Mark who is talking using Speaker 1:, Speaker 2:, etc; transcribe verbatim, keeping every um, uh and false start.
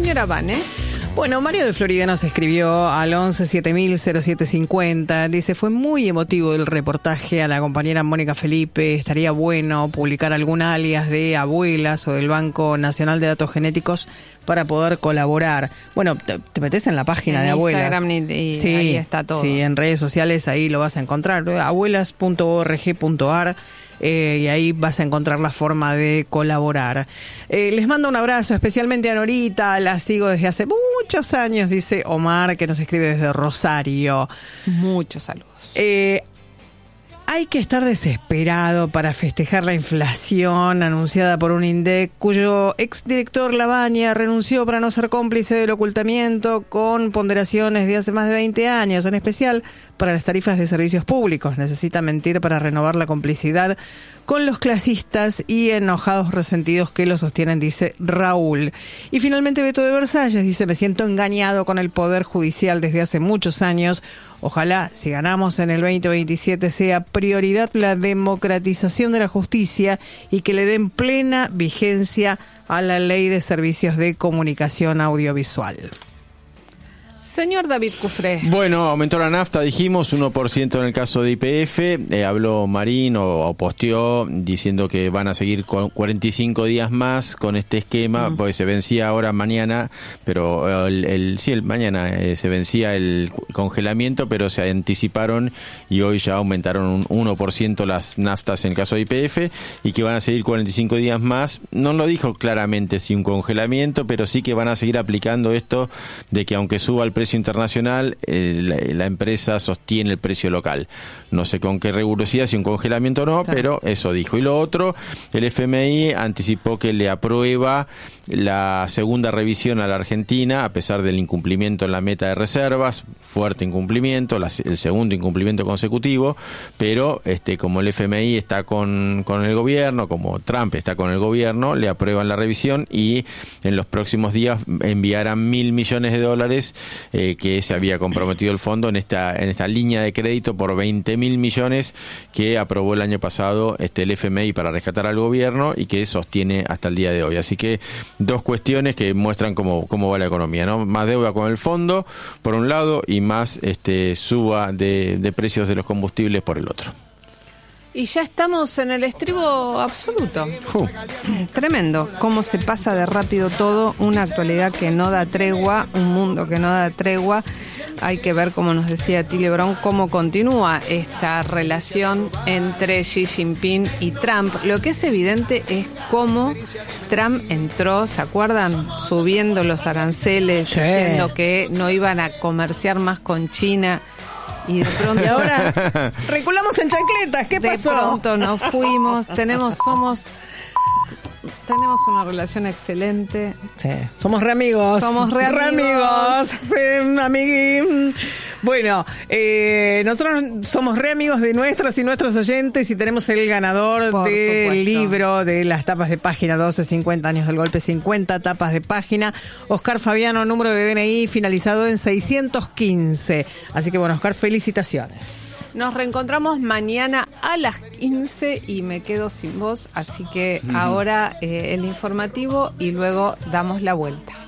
Speaker 1: Señora Vane.
Speaker 2: Bueno, Mario de Florida nos escribió al once siete mil cero siete cincuenta. Dice, fue muy emotivo el reportaje a la compañera Mónica Felipe. Estaría bueno publicar algún alias de abuelas o del Banco Nacional de Datos Genéticos para poder colaborar. Bueno, te, te metes en la página
Speaker 1: en
Speaker 2: de abuelas.
Speaker 1: Instagram y, y
Speaker 2: sí,
Speaker 1: ahí está todo.
Speaker 2: Sí, en redes sociales ahí lo vas a encontrar. abuelas punto org punto ar. Eh, y ahí vas a encontrar la forma de colaborar. Eh, les mando un abrazo especialmente a Norita, la sigo desde hace muchos años, dice Omar, que nos escribe desde Rosario.
Speaker 1: Muchos saludos.
Speaker 2: Eh, Hay que estar desesperado para festejar la inflación anunciada por un INDEC cuyo exdirector Labaña renunció para no ser cómplice del ocultamiento con ponderaciones de hace más de veinte años, en especial para las tarifas de servicios públicos. Necesita mentir para renovar la complicidad con los clasistas y enojados resentidos que lo sostienen, dice Raúl. Y finalmente Beto de Versalles dice, me siento engañado con el Poder Judicial desde hace muchos años. Ojalá, si ganamos en el veinte veintisiete, sea prioridad la democratización de la justicia y que le den plena vigencia a la Ley de Servicios de Comunicación Audiovisual.
Speaker 1: Señor David Cufré.
Speaker 3: Bueno, aumentó la nafta, dijimos, uno por ciento en el caso de Y P F. Eh, habló Marín o, o posteó diciendo que van a seguir con cuarenta y cinco días más con este esquema, mm. porque se vencía ahora mañana, pero el, el sí, el mañana eh, se vencía el congelamiento, pero se anticiparon y hoy ya aumentaron un uno por ciento las naftas en el caso de Y P F y que van a seguir cuarenta y cinco días más. No lo dijo claramente si un congelamiento, pero sí que van a seguir aplicando esto de que aunque suba el precio internacional, eh, la, la empresa sostiene el precio local. No sé con qué rigurosidad, si un congelamiento o no, claro, pero eso dijo. Y lo otro, el F M I anticipó que le aprueba la segunda revisión a la Argentina, a pesar del incumplimiento en la meta de reservas, fuerte incumplimiento, la, el segundo incumplimiento consecutivo, pero este como el F M I está con, con el gobierno, como Trump está con el gobierno, le aprueban la revisión y en los próximos días enviarán mil millones de dólares eh, que se había comprometido el fondo en esta en esta línea de crédito por veinte mil millones que aprobó el año pasado este el F M I para rescatar al gobierno y que sostiene hasta el día de hoy. Así que dos cuestiones que muestran cómo, cómo va la economía, ¿no? Más deuda con el fondo, por un lado, y más este suba de, de precios de los combustibles por el otro.
Speaker 1: Y ya estamos en el estribo absoluto.
Speaker 3: Uh.
Speaker 1: Tremendo. Cómo se pasa de rápido todo. Una actualidad que no da tregua. Un mundo que no da tregua. Hay que ver, como nos decía Tilly Brown, cómo continúa esta relación entre Xi Jinping y Trump. Lo que es evidente es cómo Trump entró, ¿se acuerdan? Subiendo los aranceles, sí, diciendo que no iban a comerciar más con China. Y de pronto
Speaker 2: y ahora reculamos en chancletas. ¿Qué pasó?
Speaker 1: De pronto nos fuimos. Tenemos, somos, tenemos una relación excelente.
Speaker 2: Sí, somos re amigos.
Speaker 1: Somos re amigos.
Speaker 2: Sí, amigui. Bueno, eh, nosotros somos re amigos de nuestros y nuestros oyentes y tenemos el ganador
Speaker 1: Por
Speaker 2: del
Speaker 1: supuesto.
Speaker 2: libro de las tapas de página doce, cincuenta años del golpe, cincuenta tapas de página. Oscar Fabiano, número de D N I finalizado en seiscientos quince. Así que bueno, Oscar, felicitaciones.
Speaker 1: Nos reencontramos mañana a las quince y me quedo sin voz, así que mm. ahora eh, el informativo y luego damos la vuelta.